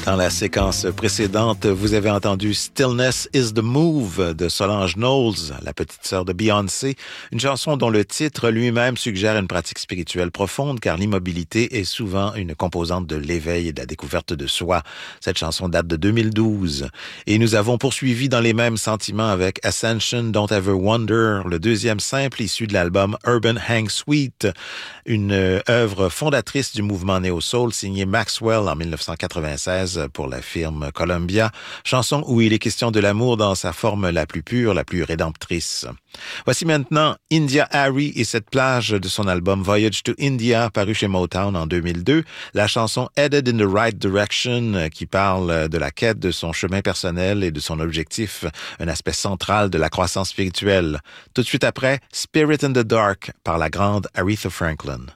Dans la séquence précédente, vous avez entendu Stillness is the Move de Solange Knowles, la petite sœur de Beyoncé, une chanson dont le titre lui-même suggère une pratique spirituelle profonde car l'immobilité est souvent une composante de l'éveil et de la découverte de soi. Cette chanson date de 2012. Et nous avons poursuivi dans les mêmes sentiments avec Ascension Don't Ever Wonder, le deuxième simple issu de l'album Urban Hang Suite, une œuvre fondatrice du mouvement néo-soul signée Maxwell en 1996 pour la firme Columbia, chanson où il est question de l'amour dans sa forme la plus pure, la plus rédemptrice. Voici maintenant India Arie et cette plage de son album Voyage to India, paru chez Motown en 2002, la chanson Headed in the Right Direction qui parle de la quête de son chemin personnel et de son objectif, un aspect central de la croissance spirituelle. Tout de suite après, Spirit in the Dark par la grande Aretha Franklin.